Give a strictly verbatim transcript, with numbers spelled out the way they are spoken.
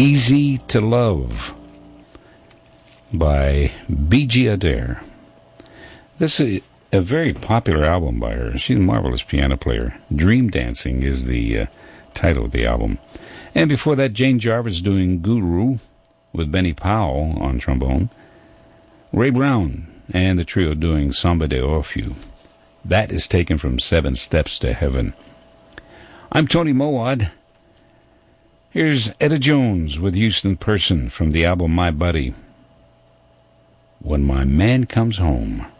Easy to Love by B G Adair. This is a very popular album by her. She's a marvelous piano player. Dream Dancing is the uh, title of the album. And before that, Jane Jarvis doing Guru with Benny Powell on trombone. Ray Brown and the trio doing Samba de Orfeo. That is taken from Seven Steps to Heaven. I'm Tony Mowad. Here's Etta Jones with Houston Person from the album My Buddy. When My Man Comes Home.